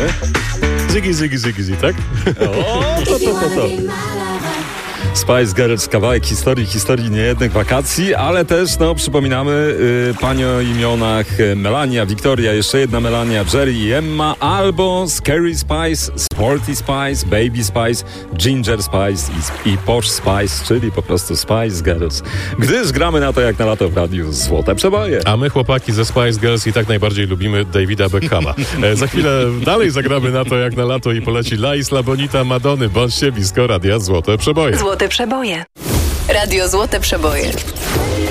Ziggy, tak? O, to. Spice Girls, kawałek historii niejednych wakacji, ale też, przypominamy panie o imionach Melania, Victoria, jeszcze jedna Melania, Jerry i Emma, albo Scary Spice, Sporty Spice, Baby Spice, Ginger Spice i Posh Spice, czyli po prostu Spice Girls. Gdyż gramy na to jak na lato w radiu Złote Przeboje. A my, chłopaki ze Spice Girls, i tak najbardziej lubimy Davida Beckhama. Za chwilę dalej zagramy na to jak na lato i poleci La Isla Bonita Madony. Bądźcie blisko radia Złote Przeboje. Złote Przeboje. Radio Złote Przeboje.